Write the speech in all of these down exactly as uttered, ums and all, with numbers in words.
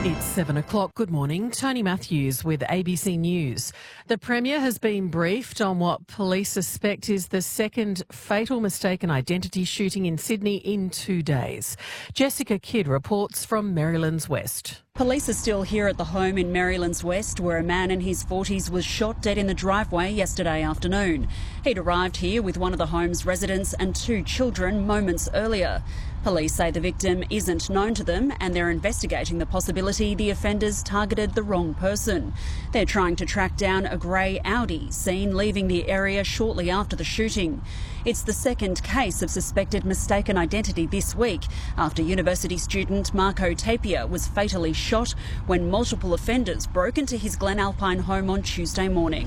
It's seven o'clock. Good morning. Tony Matthews with A B C News. The Premier has been briefed on what police suspect is the second fatal mistaken identity shooting in Sydney in two days. Jessica Kidd reports from Merrylands West. Police are still here at the home in Merrylands West, where a man in his forties was shot dead in the driveway yesterday afternoon. He'd arrived here with one of the home's residents and two children moments earlier. Police say the victim isn't known to them and they're investigating the possibility the offenders targeted the wrong person. They're trying to track down a grey Audi seen leaving the area shortly after the shooting. It's the second case of suspected mistaken identity this week after university student Marco Tapia was fatally shot when multiple offenders broke into his Glenalpine home on Tuesday morning.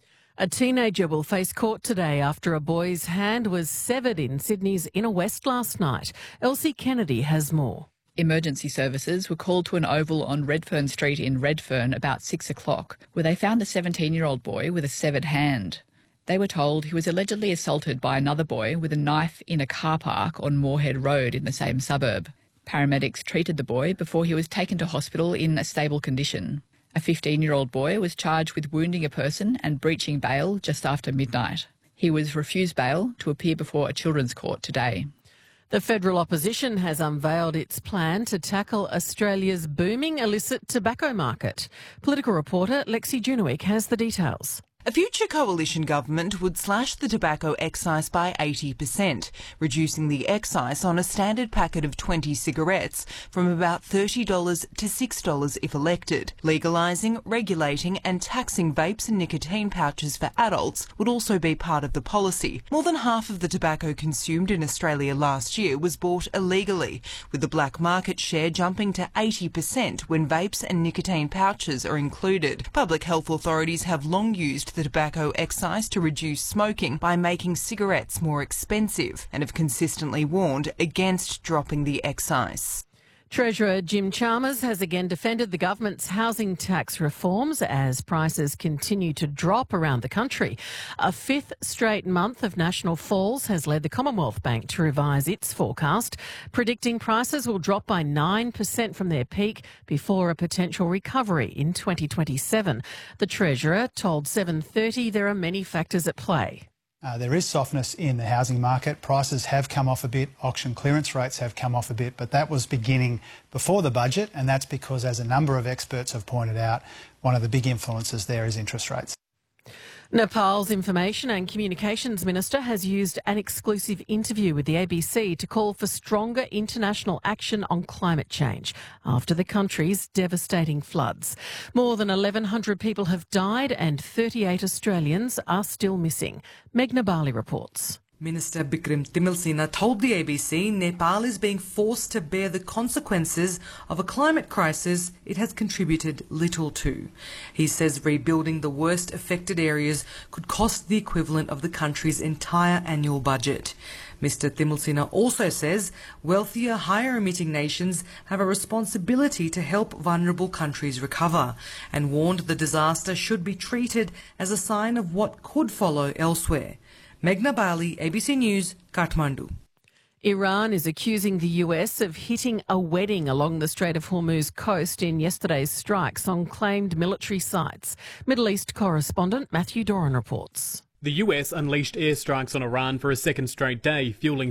A teenager will face court today after a boy's hand was severed in Sydney's Inner West last night. Elsie Kennedy has more. Emergency services were called to an oval on Redfern Street in Redfern about six o'clock, where they found a seventeen-year-old boy with a severed hand. They were told he was allegedly assaulted by another boy with a knife in a car park on Moorhead Road in the same suburb. Paramedics treated the boy before he was taken to hospital in a stable condition. A fifteen-year-old boy was charged with wounding a person and breaching bail just after midnight. He was refused bail to appear before a children's court today. The federal opposition has unveiled its plan to tackle Australia's booming illicit tobacco market. Political reporter Lexi Junowick has the details. A future coalition government would slash the tobacco excise by eighty percent, reducing the excise on a standard packet of twenty cigarettes from about thirty dollars to six dollars if elected. Legalising, regulating and taxing vapes and nicotine pouches for adults would also be part of the policy. More than half of the tobacco consumed in Australia last year was bought illegally, with the black market share jumping to eighty percent when vapes and nicotine pouches are included. Public health authorities have long used the tobacco excise to reduce smoking by making cigarettes more expensive and have consistently warned against dropping the excise. Treasurer Jim Chalmers has again defended the government's housing tax reforms as prices continue to drop around the country. A fifth straight month of national falls has led the Commonwealth Bank to revise its forecast, predicting prices will drop by nine percent from their peak before a potential recovery in twenty twenty-seven. The Treasurer told seven thirty there are many factors at play. Uh, there is softness in the housing market. Prices have come off a bit, auction clearance rates have come off a bit, but that was beginning before the budget, and that's because, as a number of experts have pointed out, one of the big influences there is interest rates. Nepal's Information and Communications Minister has used an exclusive interview with the A B C to call for stronger international action on climate change after the country's devastating floods. More than eleven hundred people have died and thirty-eight Australians are still missing. Meghna Bali reports. Minister Bikram Timilsina told the A B C Nepal is being forced to bear the consequences of a climate crisis it has contributed little to. He says rebuilding the worst affected areas could cost the equivalent of the country's entire annual budget. Mister Timilsina also says wealthier, higher-emitting nations have a responsibility to help vulnerable countries recover, and warned the disaster should be treated as a sign of what could follow elsewhere. Meghna Bali, A B C News, Kathmandu. Iran is accusing the U S of hitting a wedding along the Strait of Hormuz coast in yesterday's strikes on claimed military sites. Middle East correspondent Matthew Doran reports. The U S unleashed airstrikes on Iran for a second straight day, fueling